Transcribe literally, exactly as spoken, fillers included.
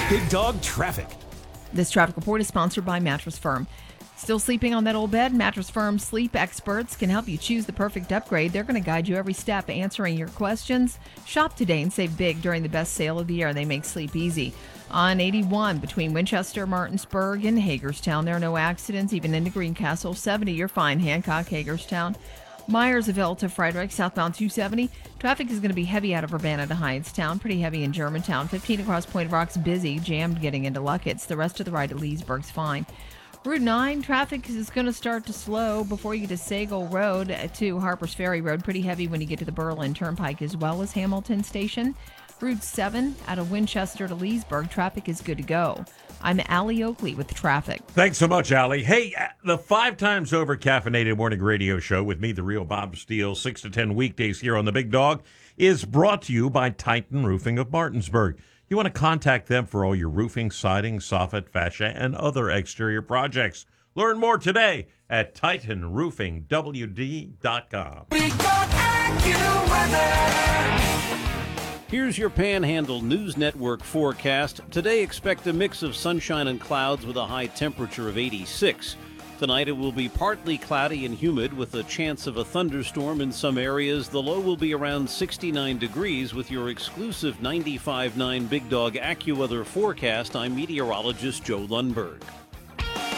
Big Dog Traffic. This traffic report is sponsored by Mattress Firm. Still sleeping on that old bed? Mattress Firm sleep experts can help you choose the perfect upgrade. They're going to guide you every step, answering your questions. Shop today and save big during the best sale of the year. They make sleep easy. On eighty-one between Winchester, Martinsburg, and Hagerstown, there are no accidents. Even into Greencastle, seventy, you're fine. Hancock, Hagerstown. Myersville to Frederick, southbound two seventy. Traffic is going to be heavy out of Urbana to Hindstown, pretty heavy in Germantown. fifteen across Point of Rocks, busy, jammed getting into Luckett's. The rest of the ride at Leesburg's fine. Route nine, traffic is going to start to slow before you get to Sagal Road to Harper's Ferry Road. Pretty heavy when you get to the Berlin Turnpike as well as Hamilton Station. Route seven, out of Winchester to Leesburg, traffic is good to go. I'm Allie Oakley with traffic. Thanks so much, Allie. Hey, the five times over caffeinated morning radio show with me, the real Bob Steele, six to ten weekdays here on the Big Dog, is brought to you by Titan Roofing of Martinsburg. You want to contact them for all your roofing, siding, soffit, fascia, and other exterior projects. Learn more today at titan roofing w d dot com. Big Dog AccuWeather. Here's your Panhandle News Network forecast. Today, expect a mix of sunshine and clouds with a high temperature of eighty-six. Tonight, it will be partly cloudy and humid with a chance of a thunderstorm in some areas. The low will be around sixty-nine degrees with your exclusive ninety-five point nine Big Dog AccuWeather forecast. I'm meteorologist Joe Lundberg.